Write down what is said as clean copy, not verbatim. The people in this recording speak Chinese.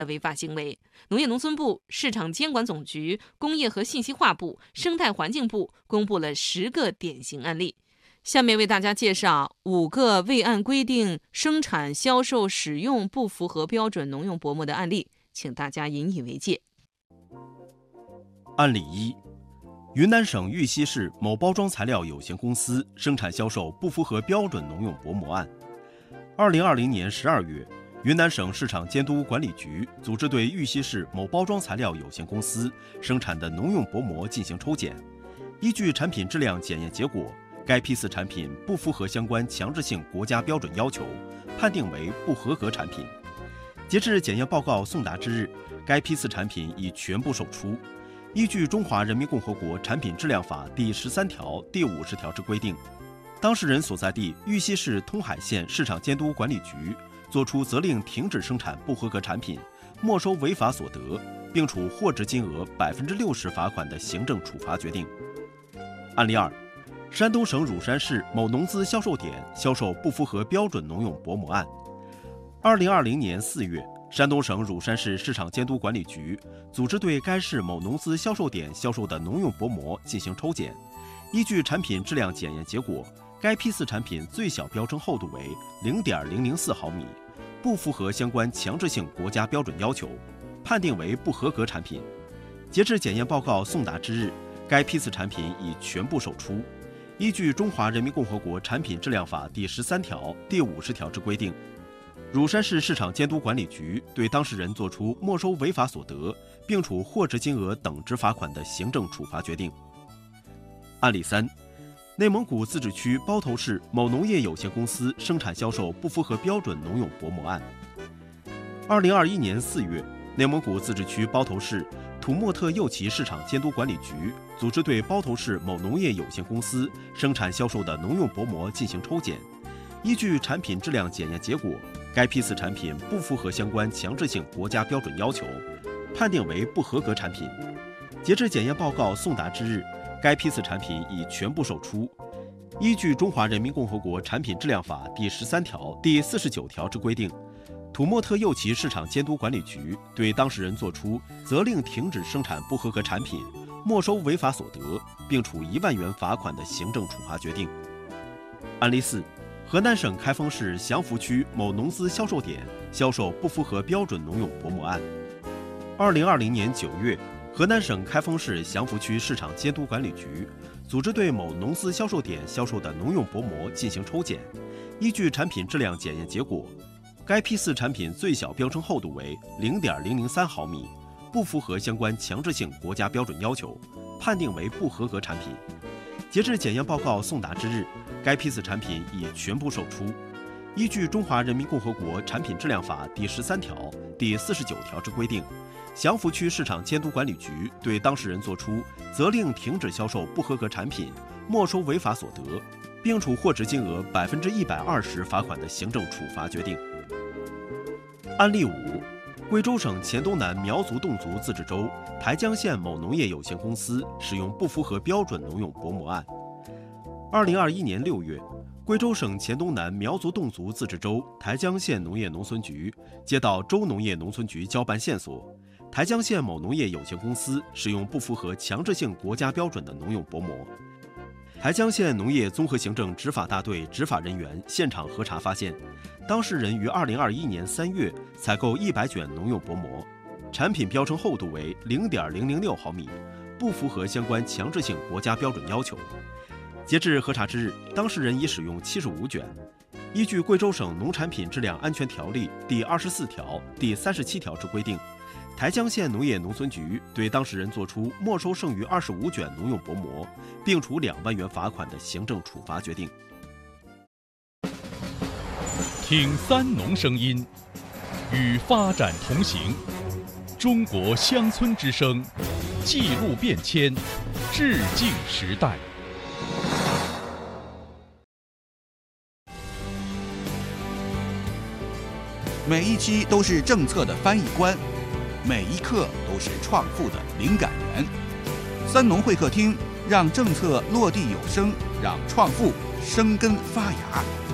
的违法行为。农业农村部、市场监管总局、工业和信息化部、生态环境部公布了10个典型案例。下面为大家介绍5个未按规定生产、销售、使用不符合标准农用薄膜的案例，请大家引以为戒。 案例1：云南省玉溪市某包装材料有限公司生产销售不符合标准农用薄膜案。2020年12月，云南省市场监督管理局组织对玉溪市某包装材料有限公司生产的农用薄膜进行抽检，依据产品质量检验结果，该批次产品不符合相关强制性国家标准要求，判定为不合格产品。截至检验报告送达之日，该批次产品已全部售出。依据《中华人民共和国产品质量法》第13条、第50条之规定，当事人所在地玉溪市通海县市场监督管理局作出责令停止生产不合格产品，没收违法所得，并处获值金额60%罚款的行政处罚决定。案例2：山东省乳山市某农资销售点销售不符合标准农用薄膜案。2020年4月，山东省乳山市市场监督管理局组织对该市某农资销售点销售的农用薄膜进行抽检，依据产品质量检验结果，该批次产品最小标称厚度为0.004毫米，不符合相关强制性国家标准要求，判定为不合格产品。截至检验报告送达之日，该批次产品已全部售出。依据《中华人民共和国产品质量法》第13条、第50条之规定，乳山市市场监督管理局对当事人作出没收违法所得，并处获值金额等值罚款的行政处罚决定。案例3：内蒙古自治区包头市某农业有限公司生产销售不符合标准农用薄膜案。2021年4月，内蒙古自治区包头市土默特右旗市场监督管理局组织对包头市某农业有限公司生产销售的农用薄膜进行抽检，依据产品质量检验结果，该批次产品不符合相关强制性国家标准要求，判定为不合格产品。截至检验报告送达之日，该批次产品已全部售出。依据《中华人民共和国产品质量法》第13条、第49条之规定，土默特右旗市场监督管理局对当事人作出责令停止生产不合格产品，没收违法所得，并处1万元罚款的行政处罚决定。案例4：河南省开封市祥符区某农资销售点销售不符合标准农用薄膜案。2020年9月，河南省开封市祥符区市场监督管理局组织对某农资销售点销售的农用薄膜进行抽检，依据产品质量检验结果，该批次产品最小标称厚度为0.003毫米，不符合相关强制性国家标准要求，判定为不合格产品。截至检验报告送达之日，该批次产品已全部售出。依据《中华人民共和国产品质量法》第13条、第49条之规定，祥符区市场监督管理局对当事人作出责令停止销售不合格产品，没收违法所得，并处获值金额120%罚款的行政处罚决定。案例5：贵州省黔东南苗族侗族自治州台江县某农业有限公司使用不符合标准农用薄膜案。2021年6月，贵州省黔东南苗族侗族自治州台江县农业农村局接到州农业农村局交办线索，台江县某农业有限公司使用不符合强制性国家标准的农用薄膜。台江县农业综合行政执法大队执法人员现场核查发现，当事人于2021年3月采购100卷农用薄膜，产品标称厚度为0.006毫米，不符合相关强制性国家标准要求。截至核查之日，当事人已使用75卷。依据贵州省农产品质量安全条例第24条、第37条之规定，台江县农业农村局对当事人作出没收剩余25卷农用薄膜，并处2万元罚款的行政处罚决定。 听三农声音，与发展同行。中国乡村之声，记录变迁，致敬时代。 每一期都是政策的翻译官，每一刻都是创富的灵感源。三农会客厅，让政策落地有声，让创富生根发芽。